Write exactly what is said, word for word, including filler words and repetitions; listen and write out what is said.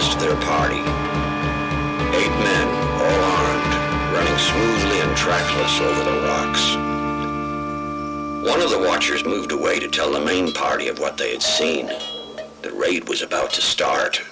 rest of their party. Eight men, all armed, running smoothly and trackless over the rocks. One of the watchers moved away to tell the main party of what they had seen. The raid was about to start.